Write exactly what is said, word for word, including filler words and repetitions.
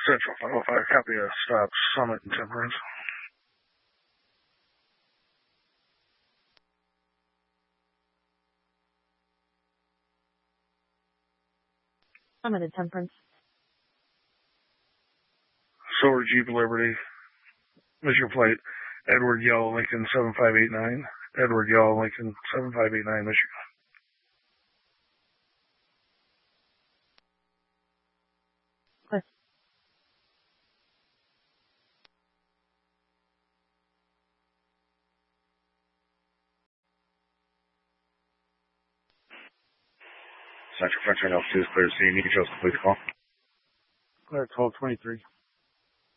Central five oh five, copy a stop, Summit and Temperance. Summit and Temperance. Silver Jeep Liberty, Michigan Plate, Edward Yellow Lincoln seven five eight nine, Edward Yellow Lincoln seven five eight nine, Michigan. Cliff. Central French Altitude is clear to see. Need to complete the call. Clear twelve twenty-three.